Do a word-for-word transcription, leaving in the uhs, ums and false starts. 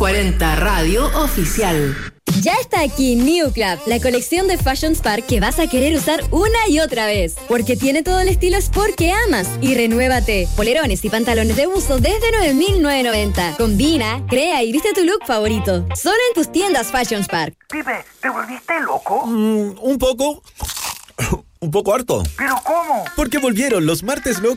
cuarenta Radio Oficial. Ya está aquí New Club, la colección de Fashion Spark que vas a querer usar una y otra vez. Porque tiene todo el estilo sport que amas. Y renuévate. Polerones y pantalones de buzo desde nueve mil novecientos noventa. Combina, crea y viste tu look favorito. Solo en tus tiendas Fashion Spark. Pipe, ¿te volviste loco? Mm, un poco. Un poco harto. ¿Pero cómo? Porque volvieron los martes locos